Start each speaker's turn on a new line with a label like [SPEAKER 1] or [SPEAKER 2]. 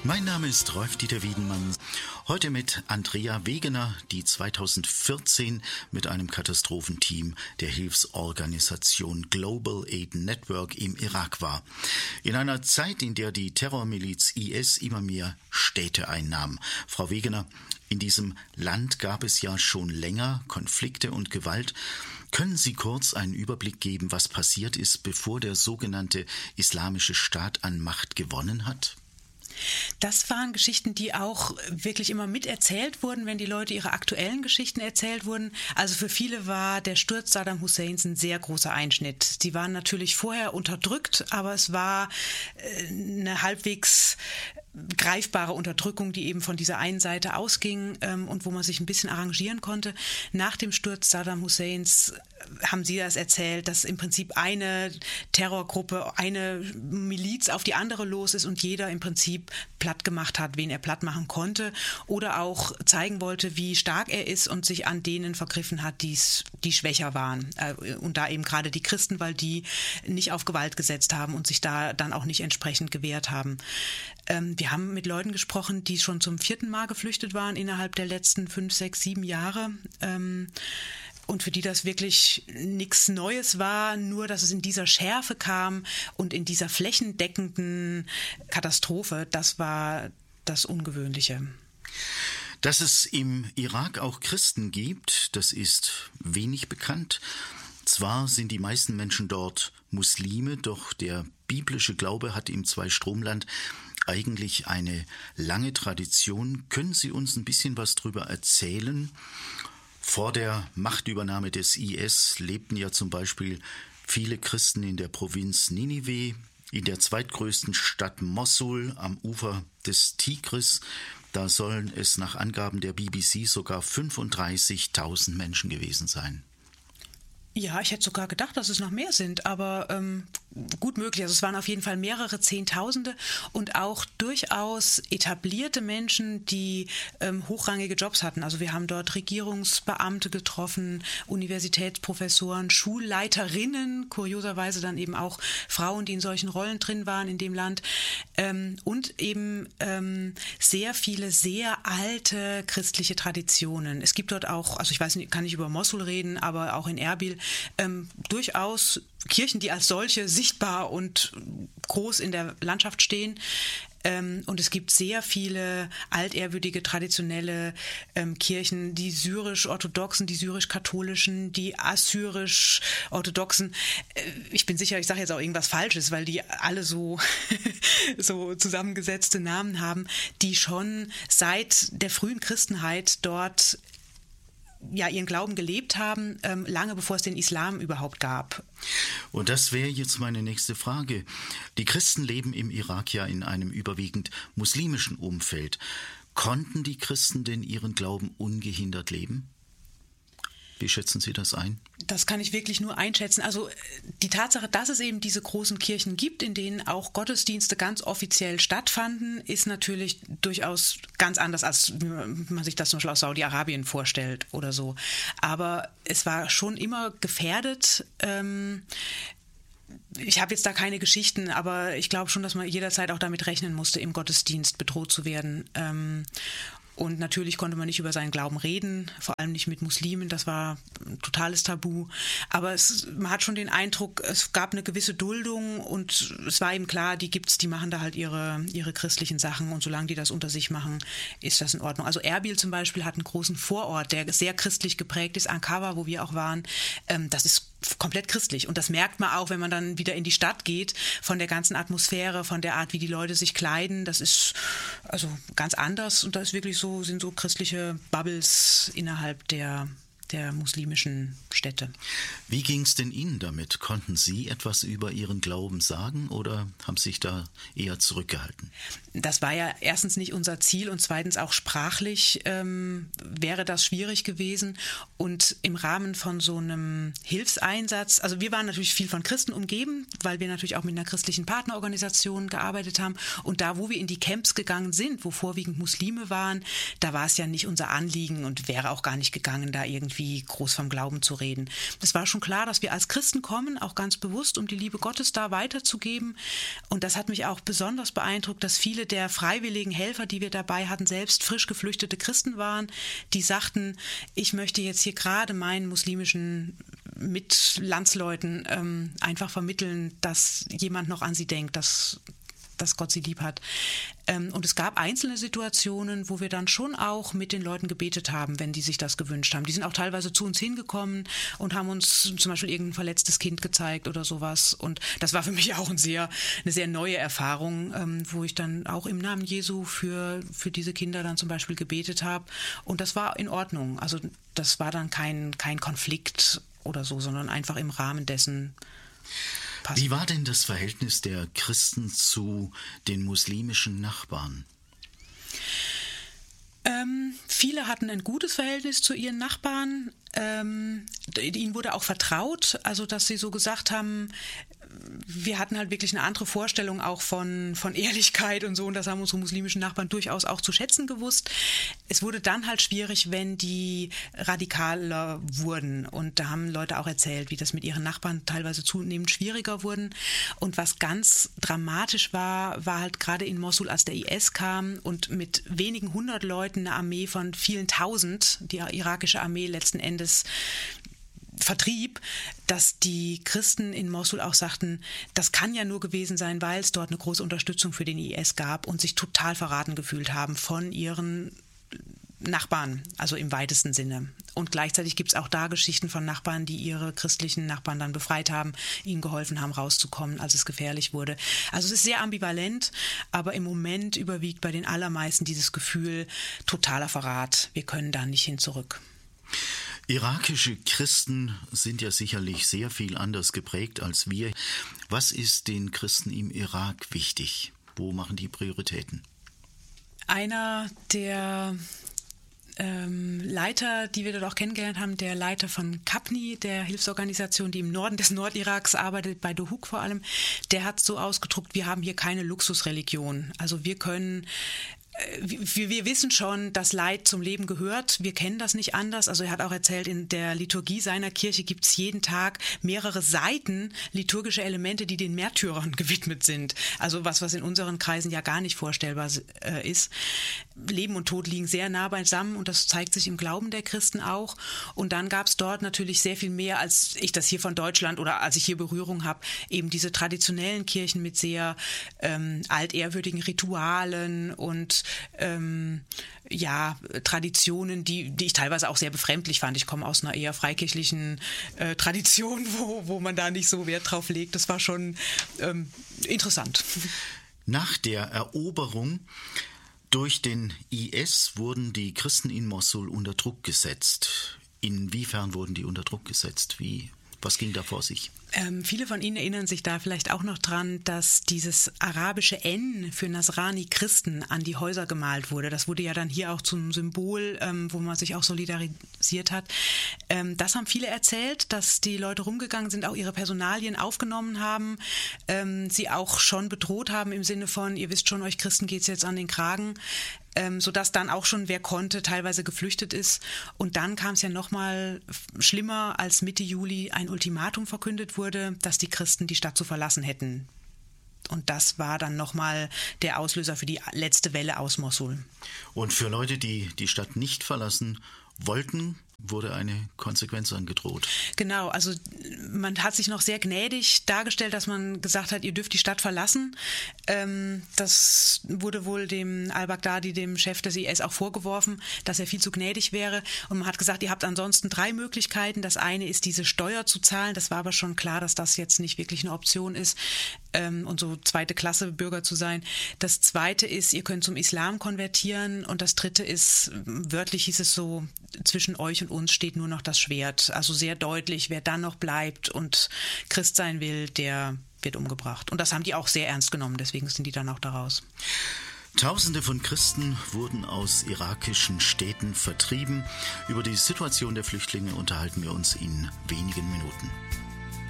[SPEAKER 1] Mein Name ist Rolf-Dieter Wiedenmann. Heute mit Andrea Wegener, die 2014 mit einem Katastrophenteam der Hilfsorganisation Global Aid Network im Irak war. In einer Zeit, in der die Terrormiliz IS immer mehr Städte einnahm. Frau Wegener, in diesem Land gab es ja schon länger Konflikte und Gewalt. Können Sie kurz einen Überblick geben, was passiert ist, bevor der sogenannte Islamische Staat an Macht gewonnen hat?
[SPEAKER 2] Das waren Geschichten, die auch wirklich immer miterzählt wurden, wenn die Leute ihre aktuellen Geschichten erzählt wurden. Also für viele war der Sturz Saddam Husseins ein sehr großer Einschnitt. Sie waren natürlich vorher unterdrückt, aber es war eine halbwegs greifbare Unterdrückung, die eben von dieser einen Seite ausging und wo man sich ein bisschen arrangieren konnte. Nach dem Sturz Saddam Husseins haben Sie das erzählt, dass im Prinzip eine Terrorgruppe, eine Miliz auf die andere los ist und jeder im Prinzip platt gemacht hat, wen er platt machen konnte oder auch zeigen wollte, wie stark er ist und sich an denen vergriffen hat, die schwächer waren. Und da eben gerade die Christen, weil die nicht auf Gewalt gesetzt haben und sich da dann auch nicht entsprechend gewehrt haben. Wir haben mit Leuten gesprochen, die schon zum 4. Mal geflüchtet waren innerhalb der letzten 5, 6, 7 Jahre. Und für die das wirklich nichts Neues war, nur dass es in dieser Schärfe kam und in dieser flächendeckenden Katastrophe, das war das Ungewöhnliche.
[SPEAKER 1] Dass es im Irak auch Christen gibt, das ist wenig bekannt. Zwar sind die meisten Menschen dort Muslime, doch der biblische Glaube hat im Zweistromland eigentlich eine lange Tradition. Können Sie uns ein bisschen was darüber erzählen? Vor der Machtübernahme des IS lebten ja zum Beispiel viele Christen in der Provinz Ninive, in der zweitgrößten Stadt Mossul am Ufer des Tigris. Da sollen es nach Angaben der BBC sogar 35.000 Menschen gewesen sein.
[SPEAKER 2] Ja, ich hätte sogar gedacht, dass es noch mehr sind, aber gut möglich. Also es waren auf jeden Fall mehrere Zehntausende und auch durchaus etablierte Menschen, die hochrangige Jobs hatten. Also wir haben dort Regierungsbeamte getroffen, Universitätsprofessoren, Schulleiterinnen, kurioserweise dann eben auch Frauen, die in solchen Rollen drin waren in dem Land und eben sehr viele sehr alte christliche Traditionen. Es gibt dort auch, also ich weiß nicht, kann nicht über Mossul reden, aber auch in Erbil durchaus Kirchen, die als solche sichtbar und groß in der Landschaft stehen. Und es gibt sehr viele altehrwürdige, traditionelle Kirchen, die syrisch-orthodoxen, die syrisch-katholischen, die assyrisch-orthodoxen. Ich bin sicher, ich sage jetzt auch irgendwas Falsches, weil die alle so, so zusammengesetzte Namen haben, die schon seit der frühen Christenheit dort ja ihren Glauben gelebt haben, lange bevor es den Islam überhaupt gab.
[SPEAKER 1] Und das wäre jetzt meine nächste Frage. Die Christen leben im Irak ja in einem überwiegend muslimischen Umfeld. Konnten die Christen denn ihren Glauben ungehindert leben? Wie schätzen Sie das ein?
[SPEAKER 2] Das kann ich wirklich nur einschätzen. Also die Tatsache, dass es eben diese großen Kirchen gibt, in denen auch Gottesdienste ganz offiziell stattfanden, ist natürlich durchaus ganz anders, als man sich das zum Beispiel aus Saudi-Arabien vorstellt oder so. Aber es war schon immer gefährdet. Ich habe jetzt da keine Geschichten, aber ich glaube schon, dass man jederzeit auch damit rechnen musste, im Gottesdienst bedroht zu werden. Und natürlich konnte man nicht über seinen Glauben reden, vor allem nicht mit Muslimen, das war ein totales Tabu. Aber man hat schon den Eindruck, es gab eine gewisse Duldung und es war eben klar, die gibt's, die machen da halt ihre christlichen Sachen und solange die das unter sich machen, ist das in Ordnung. Also Erbil zum Beispiel hat einen großen Vorort, der sehr christlich geprägt ist, Ankara, wo wir auch waren, das ist komplett christlich und das merkt man auch, wenn man dann wieder in die Stadt geht, von der ganzen Atmosphäre, von der Art, wie die Leute sich kleiden, das ist also ganz anders und da ist wirklich so, sind so christliche Bubbles innerhalb der muslimischen Städte.
[SPEAKER 1] Wie ging es denn Ihnen damit? Konnten Sie etwas über Ihren Glauben sagen oder haben Sie sich da eher zurückgehalten?
[SPEAKER 2] Das war ja erstens nicht unser Ziel und zweitens auch sprachlich wäre das schwierig gewesen. Und im Rahmen von so einem Hilfseinsatz, also wir waren natürlich viel von Christen umgeben, weil wir natürlich auch mit einer christlichen Partnerorganisation gearbeitet haben. Und da, wo wir in die Camps gegangen sind, wo vorwiegend Muslime waren, da war es ja nicht unser Anliegen und wäre auch gar nicht gegangen, da irgendwie irgendwie groß vom Glauben zu reden. Es war schon klar, dass wir als Christen kommen, auch ganz bewusst, um die Liebe Gottes da weiterzugeben. Und das hat mich auch besonders beeindruckt, dass viele der freiwilligen Helfer, die wir dabei hatten, selbst frisch geflüchtete Christen waren, die sagten, ich möchte jetzt hier gerade meinen muslimischen Mitlandsleuten einfach vermitteln, dass jemand noch an sie denkt, dass Gott sie lieb hat. Und es gab einzelne Situationen, wo wir dann schon auch mit den Leuten gebetet haben, wenn die sich das gewünscht haben. Die sind auch teilweise zu uns hingekommen und haben uns zum Beispiel irgendein verletztes Kind gezeigt oder sowas. Und das war für mich auch eine sehr neue Erfahrung, wo ich dann auch im Namen Jesu für diese Kinder dann zum Beispiel gebetet habe. Und das war in Ordnung. Also das war dann kein Konflikt oder so, sondern einfach im Rahmen dessen.
[SPEAKER 1] Wie war denn das Verhältnis der Christen zu den muslimischen Nachbarn?
[SPEAKER 2] Viele hatten ein gutes Verhältnis zu ihren Nachbarn. Ihnen wurde auch vertraut, also dass sie so gesagt haben, wir hatten halt wirklich eine andere Vorstellung auch von Ehrlichkeit und so, und das haben unsere muslimischen Nachbarn durchaus auch zu schätzen gewusst. Es wurde dann halt schwierig, wenn die radikaler wurden, und da haben Leute auch erzählt, wie das mit ihren Nachbarn teilweise zunehmend schwieriger wurden. Und was ganz dramatisch war halt gerade in Mossul, als der IS kam und mit wenigen 100 Leuten eine Armee von vielen Tausend, die irakische Armee letzten Endes vertrieb, dass die Christen in Mossul auch sagten, das kann ja nur gewesen sein, weil es dort eine große Unterstützung für den IS gab und sich total verraten gefühlt haben von ihren Nachbarn, also im weitesten Sinne. Und gleichzeitig gibt es auch da Geschichten von Nachbarn, die ihre christlichen Nachbarn dann befreit haben, ihnen geholfen haben, rauszukommen, als es gefährlich wurde. Also es ist sehr ambivalent, aber im Moment überwiegt bei den allermeisten dieses Gefühl, totaler Verrat, wir können da nicht hin zurück.
[SPEAKER 1] Irakische Christen sind ja sicherlich sehr viel anders geprägt als wir. Was ist den Christen im Irak wichtig? Wo machen die Prioritäten?
[SPEAKER 2] Einer der Leiter, die wir dort auch kennengelernt haben, der Leiter von Kapni, der Hilfsorganisation, die im Norden des Nordiraks arbeitet, bei Dohuk vor allem, der hat so ausgedrückt, wir haben hier keine Luxusreligion. Also wir wissen schon, dass Leid zum Leben gehört. Wir kennen das nicht anders. Also er hat auch erzählt, in der Liturgie seiner Kirche gibt es jeden Tag mehrere Seiten liturgische Elemente, die den Märtyrern gewidmet sind. Also was in unseren Kreisen ja gar nicht vorstellbar ist. Leben und Tod liegen sehr nah beisammen, und das zeigt sich im Glauben der Christen auch. Und dann gab es dort natürlich sehr viel mehr, als ich das hier von Deutschland oder als ich hier Berührung habe, eben diese traditionellen Kirchen mit sehr altehrwürdigen Ritualen und Traditionen, die ich teilweise auch sehr befremdlich fand. Ich komme aus einer eher freikirchlichen Tradition, wo man da nicht so Wert drauf legt. Das war schon interessant.
[SPEAKER 1] Nach der Eroberung durch den IS wurden die Christen in Mossul unter Druck gesetzt. Inwiefern wurden die unter Druck gesetzt? Was ging da vor sich?
[SPEAKER 2] Viele von Ihnen erinnern sich da vielleicht auch noch dran, dass dieses arabische N für Nasrani-Christen an die Häuser gemalt wurde. Das wurde ja dann hier auch zum Symbol, wo man sich auch solidarisiert hat. Das haben viele erzählt, dass die Leute rumgegangen sind, auch ihre Personalien aufgenommen haben, sie auch schon bedroht haben im Sinne von, ihr wisst schon, euch Christen geht's jetzt an den Kragen. Sodass dann auch schon, wer konnte, teilweise geflüchtet ist. Und dann kam es ja nochmal schlimmer, als Mitte Juli ein Ultimatum verkündet wurde, dass die Christen die Stadt zu verlassen hätten. Und das war dann nochmal der Auslöser für die letzte Welle aus Mossul.
[SPEAKER 1] Und für Leute, die die Stadt nicht verlassen wollten, wurde eine Konsequenz angedroht.
[SPEAKER 2] Genau, also man hat sich noch sehr gnädig dargestellt, dass man gesagt hat, ihr dürft die Stadt verlassen. Das wurde wohl dem al-Baghdadi, dem Chef des IS, auch vorgeworfen, dass er viel zu gnädig wäre. Und man hat gesagt, ihr habt ansonsten 3 Möglichkeiten. Das eine ist, diese Steuer zu zahlen. Das war aber schon klar, dass das jetzt nicht wirklich eine Option ist, und so zweite Klasse Bürger zu sein. Das zweite ist, ihr könnt zum Islam konvertieren. Und das dritte ist, wörtlich hieß es so, zwischen euch und uns steht nur noch das Schwert. Also sehr deutlich, wer dann noch bleibt und Christ sein will, der wird umgebracht. Und das haben die auch sehr ernst genommen, deswegen sind die dann auch da raus.
[SPEAKER 1] Tausende von Christen wurden aus irakischen Städten vertrieben. Über die Situation der Flüchtlinge unterhalten wir uns in wenigen Minuten.